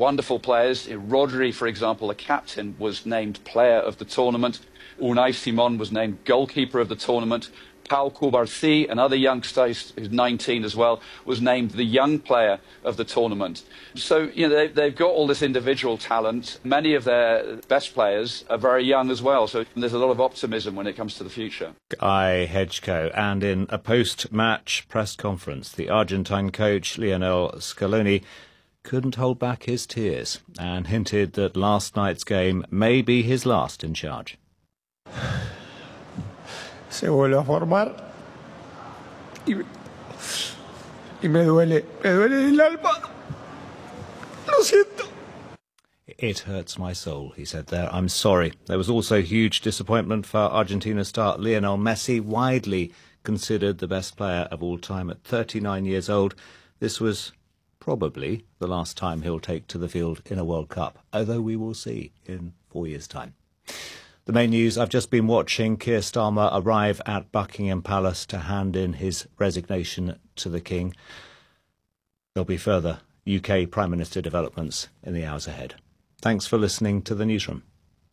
wonderful players. Rodri, for example, the captain, was named player of the tournament. Unai Simon was named goalkeeper of the tournament. Pau Cubarsí, another youngster who's 19 as well, was named the young player of the tournament. So, they've got all this individual talent. Many of their best players are very young as well. So there's a lot of optimism when it comes to the future. Guy Hedgecoe. And in a post-match press conference, the Argentine coach Lionel Scaloni couldn't hold back his tears and hinted that last night's game may be his last in charge. Se vuelve a formar y me duele el alma. Lo siento. It hurts my soul, he said there. I'm sorry. There was also huge disappointment for Argentina star Lionel Messi, widely considered the best player of all time at 39 years old. This was probably the last time he'll take to the field in a World Cup, although we will see in 4 years' time. The main news, I've just been watching Keir Starmer arrive at Buckingham Palace to hand in his resignation to the King. There'll be further UK Prime Minister developments in the hours ahead. Thanks for listening to the Newsroom.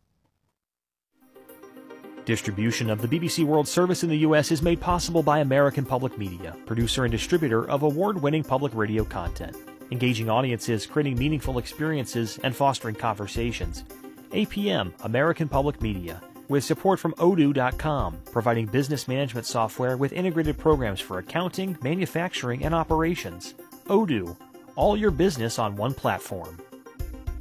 Distribution of the BBC World Service in the U.S. is made possible by American Public Media, producer and distributor of award-winning public radio content, engaging audiences, creating meaningful experiences, and fostering conversations. APM, American Public Media, with support from Odoo.com, providing business management software with integrated programs for accounting, manufacturing, and operations. Odoo, all your business on one platform.